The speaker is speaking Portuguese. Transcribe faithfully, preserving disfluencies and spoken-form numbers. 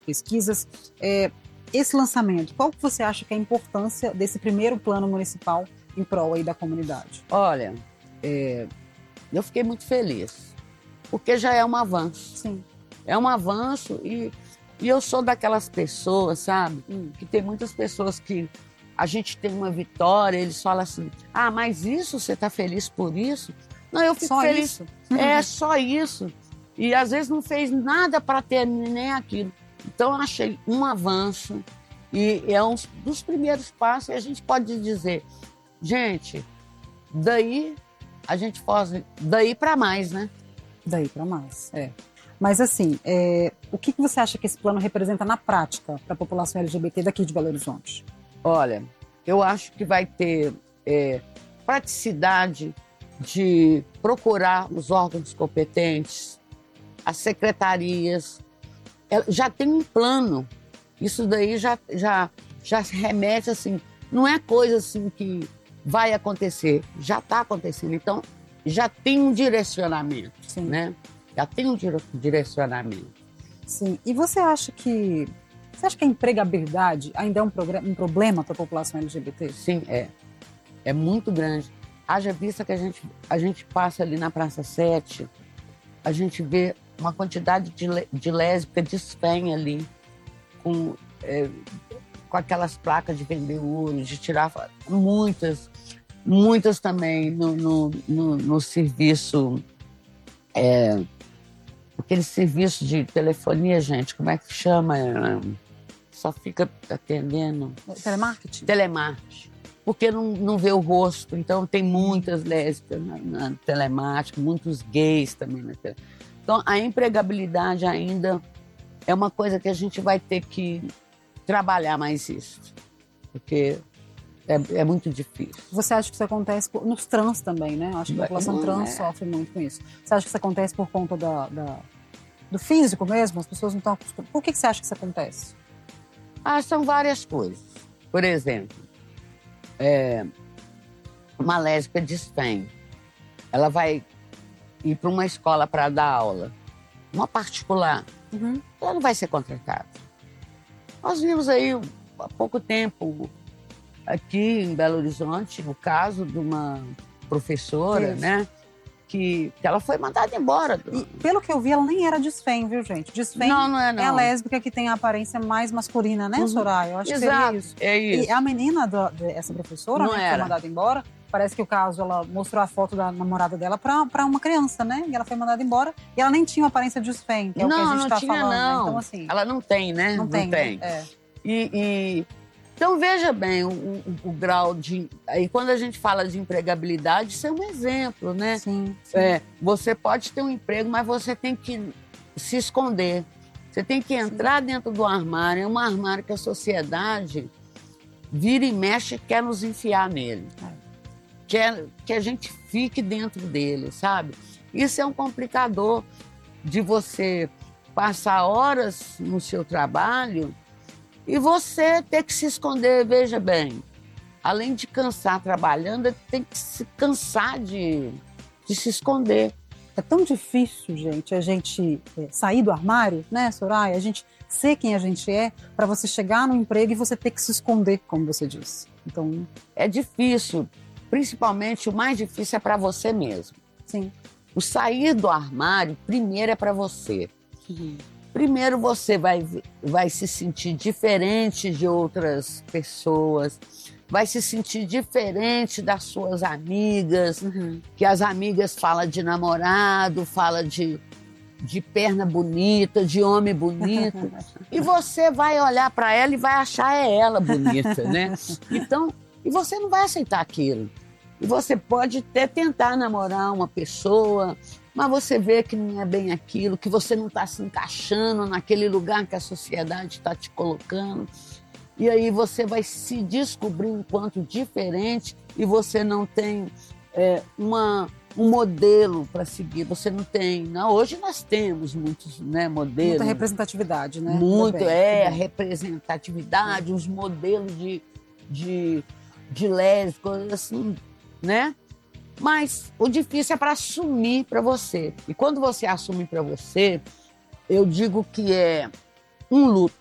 pesquisas. É, esse lançamento, qual que você acha que é a importância desse primeiro plano municipal em prol aí da comunidade? Olha, é, eu fiquei muito feliz, porque já é um avanço. Sim. É um avanço e, e eu sou daquelas pessoas, sabe? Hum. Que tem muitas pessoas que a gente tem uma vitória, eles falam assim, ah, mas isso, você está feliz por isso? Não, eu fico só feliz. Isso? É só isso. E às vezes não fez nada para ter nem aquilo. Então eu achei um avanço e é um dos primeiros passos e a gente pode dizer, gente, daí a gente foge, daí para mais, né? Daí para mais, é. Mas assim, é, o que você acha que esse plano representa na prática para a população L G B T daqui de Belo Horizonte? Olha, eu acho que vai ter é, praticidade de procurar os órgãos competentes, as secretarias. Já tem um plano. Isso daí já, já, já remete assim, não é coisa assim que vai acontecer, já está acontecendo. Então, já tem um direcionamento, Sim. né? Já tem um direcionamento. Sim. E você acha que você acha que a empregabilidade ainda é um, um problema para a população L G B T? Sim, é. É muito grande. Haja vista que a gente, a gente passa ali na Praça Sete, a gente vê uma quantidade de, de lésbicas desfém ali, com, é, com aquelas placas de vender ouro, de tirar muitas, muitas também no, no, no, no serviço, é, aquele serviço de telefonia, gente, como é que chama? Só fica atendendo. Telemarketing? Telemarketing. Porque não, não vê o rosto, então tem muitas lésbicas na, na telemática, muitos gays também na telemática. Então, a empregabilidade ainda é uma coisa que a gente vai ter que trabalhar mais isso, porque é, é muito difícil. Você acha que isso acontece por, nos trans também, né? Acho que a população não, trans é. sofre muito com isso. Você acha que isso acontece por conta da, da, do físico mesmo? As pessoas não estão acostumadas. Por que, que você acha que isso acontece? Ah, são várias coisas. Por exemplo, é, uma lésbica desfém. Ela vai ir para uma escola para dar aula, uma particular, uhum. ela não vai ser contratada. Nós vimos aí há pouco tempo, aqui em Belo Horizonte, o caso de uma professora, Isso. né? Que, que ela foi mandada embora. Do... E, pelo que eu vi, ela nem era desfém, viu, gente? Desfém não, não é, não. é a lésbica que tem a aparência mais masculina, né, uhum. Soraya? Eu acho Exato, que seria isso. é isso. E a menina, do, dessa professora, não né, que era. foi mandada embora, parece que o caso, ela mostrou a foto da namorada dela para uma criança, né? E ela foi mandada embora. E ela nem tinha uma aparência de desfém, que é não, o que a gente não tá tinha, falando. Não. Né? Então, assim, ela não tem, né? Não, não tem. tem. Né? É. E, e... Então, veja bem, o, o, o grau de... Aí, quando a gente fala de empregabilidade, isso é um exemplo, né? Sim, sim. É, você pode ter um emprego, mas você tem que se esconder. Você tem que entrar sim. dentro do armário. É um armário que a sociedade vira e mexe e quer nos enfiar nele. É. Quer que a gente fique dentro dele, sabe? Isso é um complicador de você passar horas no seu trabalho e você ter que se esconder. Veja bem, além de cansar trabalhando, tem que se cansar de, de se esconder. É tão difícil, gente, a gente sair do armário, né, Soraya? A gente ser quem a gente é, para você chegar no emprego e você ter que se esconder, como você disse. Então, é difícil. Principalmente, o mais difícil é para você mesmo. Sim. O sair do armário, primeiro, é para você. Uhum. Primeiro, você vai, vai se sentir diferente de outras pessoas, vai se sentir diferente das suas amigas, uhum. que as amigas falam de namorado, falam de, de perna bonita, de homem bonito. E você vai olhar para ela e vai achar é ela bonita, né? Então, e você não vai aceitar aquilo. E você pode até tentar namorar uma pessoa, mas você vê que não é bem aquilo, que você não está se encaixando naquele lugar que a sociedade está te colocando. E aí você vai se descobrir enquanto diferente e você não tem é, uma, um modelo para seguir. Você não tem... Não, hoje nós temos muitos, né, modelos. Muita representatividade, né? Muito, bem, é, representatividade, é. Uns modelos de, de, de lésbicas, assim, né? Mas o difícil é para assumir para você. E quando você assume para você, eu digo que é um luto.